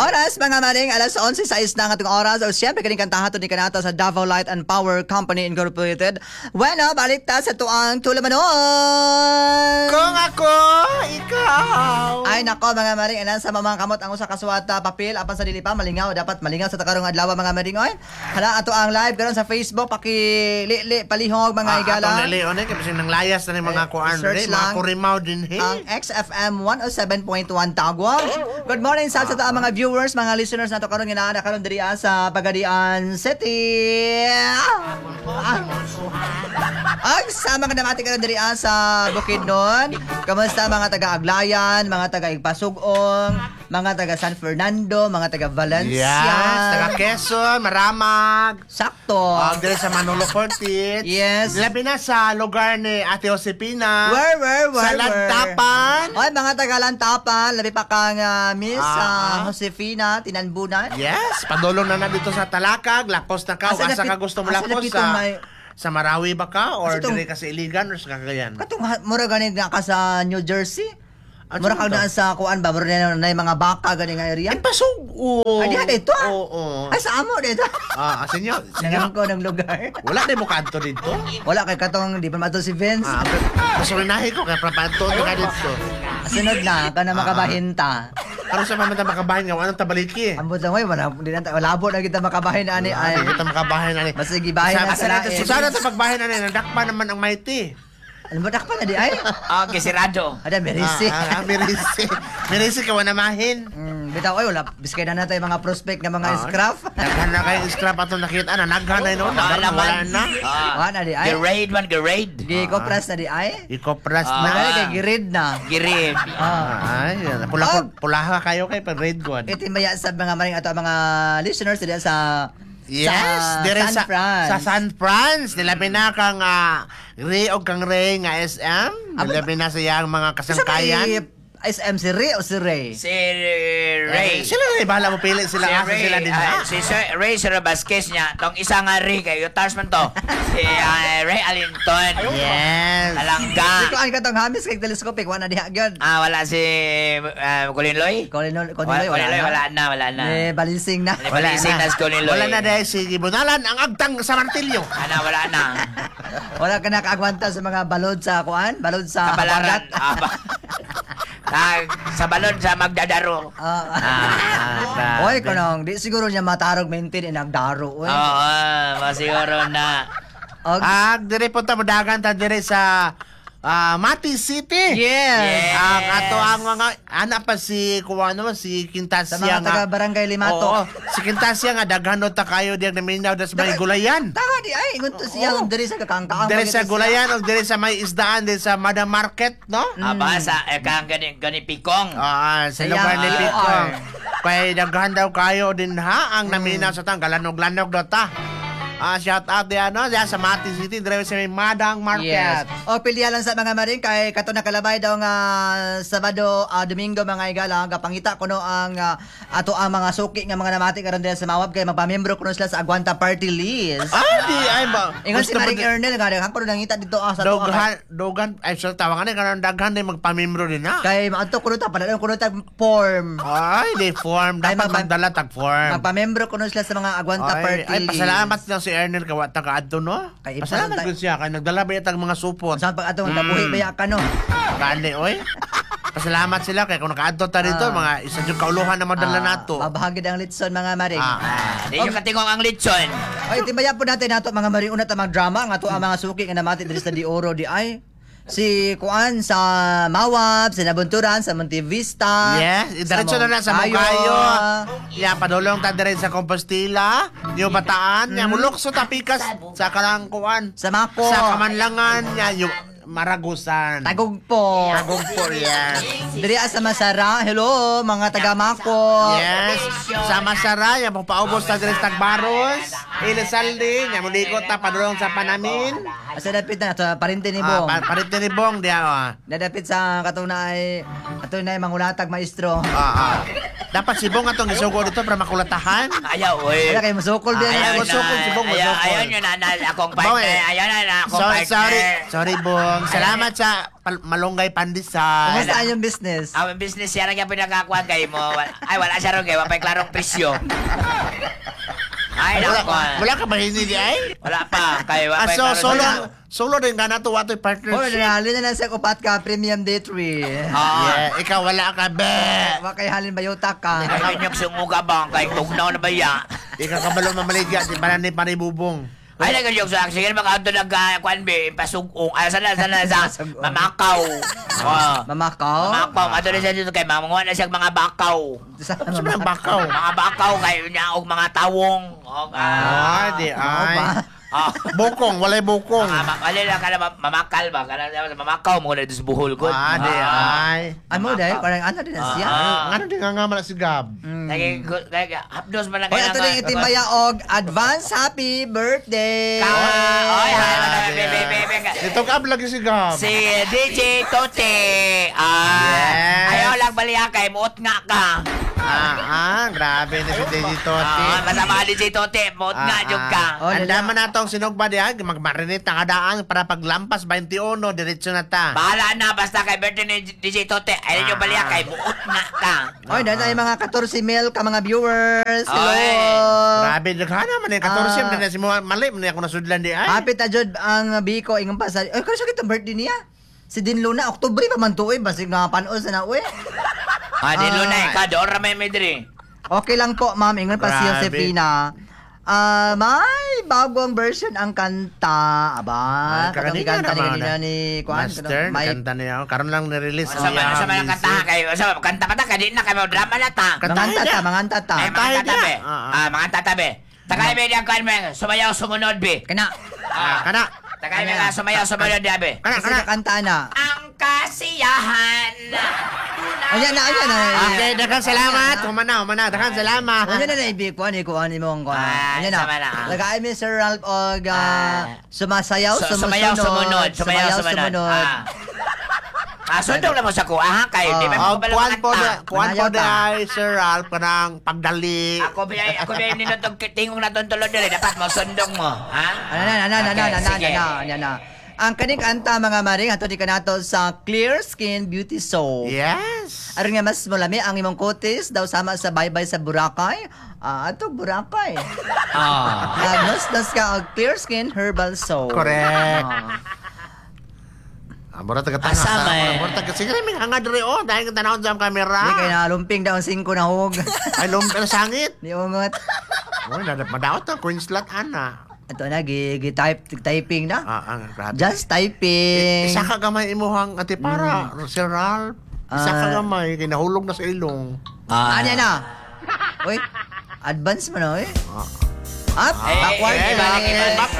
Oras mga maring alas 11:06 na nga itong oras. O siyempre kaning kantahan to ni kanata sa Davao Light and Power Company Incorporated. Bueno, balik ta sa tuang tulamanon. Kung ako, ikaw. Ay nako mga maring anan sa mga kamot ang usa ka suwata papel apan sa dili pa malingaw dapat malingaw sa takarong adlaw mga maring oy. Hala ato ang live karon sa Facebook paki palihog mga igala. Atong nalion kasi nang layas na ni mga kuan search mga lang kurimaw din ang XFM 107.1 Tagwag. Good morning sa mga viewers, mga listeners nato karon nga karon diri sa Pagadian City. Ang sa mga namati karon diri sa Bukidnon. Kamusta mga taga Aglayan, mga taga Igpasugong, mga taga San Fernando, mga taga Valencia, yes, taga Quezon, Maramag. Sakto. Diri sa Manolo Fortich. Yes. Labi na sa lugar ni Ate Josepina. Where? Sa Lantapan. Oy, mga taga Lantapan, labi pa kang Miss Josefina Tinanbunan. Yes, padulong na dito sa Talakag, lapos na ka, asa ka gusto mo lapos sa Marawi ba ka or dire ka sa Iligan or sa Cagayan? Katong mura gani nga ka sa New Jersey. Mura ka na sa kuan ba, mura na mga baka gani nga area. Ay pasug. Ay diha dito. Oo. Ay sa amo dito. Asinyo. Sinang ko ng lugar. Wala din mo kanto dito. Wala kay katong di pa mato si Vince. Pasurinahe ko kay papanto ka dito. Sunod na ka na makabahinta. Karon sa mamata makabahin nga anong tabaliki. Ambot na wala di na labo na kita makabahin ani ay. Kita makabahin ani. Masigi bahin na sa. Susana ta pagbahin ani nadakpa naman ang mighty. Ano ba dakpa na di ay? Okay, si Radyo. Ada merisi. Merisi ka wala mahin. Bitaw ay wala biskay na natay mga prospect nga mga scrap. Naghan na kay scrap ato nakita na naghan na no. Wala na. Wala di ay. Grade. Di ko press na di ay. Iko-press Na na. kay grade na. Grade. Ay, pula kayo kay grade 1. Itimaya sa mga maring ato mga listeners dili sa yes, dire San France. Sa San France, nilabi na kang Ray o kang Ray nga SM. Nilabi na sa yang mga kasangkayan. SM si Ray o si Ray? Si Ray. Sila Ray, bahala mo pili sila kasi sila din ha. Si Ray Sir Vasquez niya. Tong isa nga Ray kayo. Tars man to. Si Ray Alinton. Yes. Talangga. Di ko ang katong hamis kay telescopic. Wala diha gyud. Wala si Colin Loy. Wala na. Balinsing na. Balinsing na si Colin Loy. Wala na dahil si Gibunalan ang agtang sa martilyo. Wala na. Wala ka nakaagwanta sa mga balod sa kuan? Balod sa Kapalaran. Sa balon sa magdadaro. Oy, kanang di siguro niya matarog maintain nagdaro. Oo, masiguro na. Dire punta mo dagan ta dire sa Mati City. Yes. Ang ato ang mga anak pa si kuwano si Kintasya sa mga taga Barangay Limato. Oo, si Kintasya nga daghan ta kayo diyan na minaw das may gulayan. Tama di ay ngunto siya diri sa kakangkaang. Dire sa gulayan o dire sa may isdaan dire sa Madam Market, no? Aba sa kang gani pikong. Sa lugar ni Pikong. Kay daghan daw kayo din ha ang naminaw sa tanggalan-lanog daw ta. Shout out diyan sa Mati City dire sa may Madang Market. Yes. O pilya lang sa mga maring kay kato nakalabay daw nga Sabado, Domingo mga igala gapangita kuno ang ato ang mga suki nga mga namati karon diyan sa Mawab kay magpamembro kuno sila sa Aguanta Party List. Di ay ba. Ingon si Maring Ernel nga daghan kuno nangita dito sa to. Dogan ay sa tawangan ni karon daghan ni magpamembro din ha. Kay maadto kuno ta padala kuno tag form. Ay, di form dapat magdala tag form. Magpamembro kuno sila sa mga Aguanta Party List. Ay pasalamat lang si Ernel kawa ta kaadto no. Pasalamat gud siya kay nagdala ba tag mga supot. Sa pag atong nabuhi baya ka no. Kani oy. Pasalamat sila kay kung nakaadto ta dito mga isa jud kauluhan na madala nato. Mabahagid ang litson mga maring. Di yung katingong ang litson. Ay timbaya po natin nato mga maring una ta mag drama nga ato ang mga suki nga namati diri sa Dioro di ay. Si Kuan sa Mawab, sa Nabunturan, sa Montevista. Yes, diretso na sa Moncayo. Padulong ta dire sa Compostela, yung Bataan, mulukso ta pikas sa Kalangkuan. Sa Mako. Sa Kamanlangan, yung Maragusan. Tagugpo. Yan. Diri sa Masara. Hello, mga taga Mako. Yes. Sa Masara, yung paubos ta dire sa Tagbaros. Ilisaldi, yung mulikot ta padulong sa Panamin. Asa dapit na sa Parinte ni Bong. Parinte ni Bong dia. Dadapit sa katunay mangulatag maestro. Dapat sibong atong isugo dito para makulatahan. Ayaw, oy. Wala kayo masukol din. Ayaw. Masukol, si Bong, masukol. Ayaw nyo na akong Bong, partner. eh. Ayaw na akong Sorry, partner. sorry, Bong. Salamat sa malunggay pandesal. Kumusta yung business? Ang business yan ang pinakakuha kay mo. Ay, wala siya ron kay. Wapay klarong presyo. Ay, nako. Wala ka ba hindi di ay? Wala pa. Kay wapay Solo din ka na to, wato Oh, partnership. nangyali na sa upat ka, premium day 3. Ah. Yeah, ikaw wala ka, be. Wala kay halin bayutak ka. Kaya niyo sumuga ba? Kay tugnaw na ba ya? Ikaw kabalo mamaligya, di ba na panibubong? Ay, nagayok sa sige mga auto nag-kwan be, pasugong. Ay, sana sa mamakaw. Oh. Mamakaw? Mamakaw. Ato na siya dito kay mamunguha na siya mga bakaw. Sa Ano ba ang bakaw? Mga bakaw kayo niya og mga tawong. Og, Di Ano ay. ba? Bukong, walay bukong. Wala lang ka na mamakal ba? Kana mamakaw mo na sa buhol ko. Di ay. Ano dahil? Parang ano din na siya? Ano din nga man si Gab? Hapdos man lang Oy, ato din itimbaya og advance happy birthday! Oy, Ito Gab lagi si Gab. si DJ Tote. Yes. Ayaw lang baliya kay muot nga ka. Grabe na si DJ Tote. Masama DJ Tote, muot nga jud ka. Oh, Anda man natong sinugba diha, magmarinate na kadaan para paglampas 21, diretso na ta. Bahala na, basta kay birthday ni DJ Tote. Ayaw nyo baliya kay muot nga ka. Oy, dahil mga 14 mil ka mga viewers. Hello! Oy. Grabe, naghana man eh. 14 na si mali man ako nasudlan di ay. Happy ta jud ang Biko ingon pa sa. Oy, kasi sakit ang birthday niya. Si Din Luna, Oktubre pa man to, basig nga panon sa na, uy. Di lunay ka, doon ramay may diri. Okay lang po, ma'am. Ingon pa si Grabe. Josefina. May bagong version ang kanta. Aba, katong kanta ni kanina ni Kuan. Master, kanta niya. Karon lang ni-release. Sa man ang kanta kayo. Sa kanta pa ta, kadi na kayo drama na ta. Mga tata. Ay, mga tatabi. Mga tatabi. Takay may diyan kan mo, sumayaw sumunod bi. Kana. Kana. Takay may sumayaw sumunod bi. Kana, Kasi kana. kanta na. Ang kasiyahan. Ayan na. Okay, daghang salamat. Humana. Daghang salamat. Ayan na ibig ko ni Kuan ni mong Kuan. Ayan sama na. na. Lagay mi Sir Ralph og sumasayaw, Sumayaw sumunod. Sundong lang mo sa kuha ha kayo. Di ba mo Kuan po Manayaw na ay Sir Ralph kanang pagdali. Ako ba ninotong tingong na tontulod dili dapat mo sundong mo, ha? Na. Ang kaning kanta mga maring ato di kanato sa Clear Skin Beauty Soap. Yes. Aron nga mas mulami ang imong kutis daw sama sa baybay sa Boracay. Ato Boracay. Nos ka og Clear Skin Herbal Soap. Correct. Mura taga tanga. Asama eh. Mura taga sige mi hanga diri dahil tanawon sa camera. Di kay na lumping daw 5 na hug. Ay lumpel sangit. Di ungot. Oy, madaot ta Queen Slot ana. Ato na typing na. Grabe. Just typing. Isa ka gamay imuhang ati para Sir Ralph. Isa ka gamay kinahulog na sa ilong. Anya na. Uy, advance mo na, uy. Up, backward. balik.